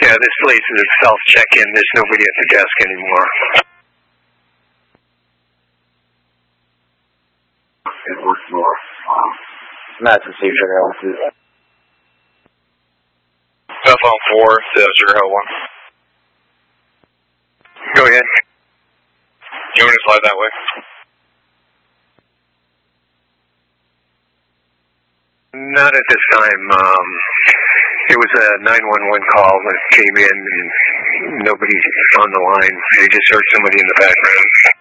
Yeah, this place is a self-check-in. There's nobody at the desk anymore. It works more. Madison Steve Sugar Hill. Cell phone 4 to Sugar Hill 1. Go ahead. You want me to slide that way? Not at this time. It was a 911 call that came in, and nobody's on the line. They just heard somebody in the background.